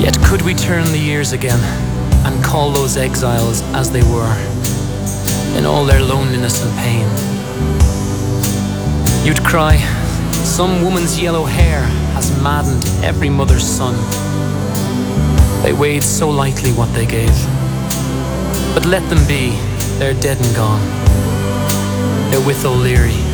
Yet could we turn the years again and call those exiles as they were, in all their loneliness and pain? You'd cry, some woman's yellow hair has maddened every mother's son. They weighed so lightly what they gave. But let them be, they're dead and gone. They're with O'Leary,